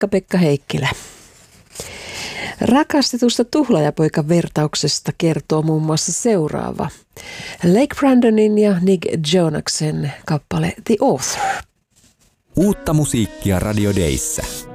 Pekka Heikkilä. Rakastetusta tuhlaajapoikan vertauksesta kertoo muun muassa seuraava. Lake Brandonin ja Nick Jonaksen kappale The Author. Uutta musiikkia Radio Dayssä.